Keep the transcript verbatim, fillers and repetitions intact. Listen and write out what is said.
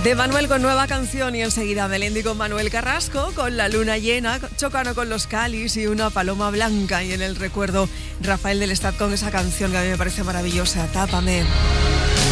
De Manuel con nueva canción y enseguida Melendi con Manuel Carrasco, con La luna llena, Chocano con Los Calis y Una paloma blanca. Y en el recuerdo, Rafael del Estat con esa canción que a mí me parece maravillosa, Tápame.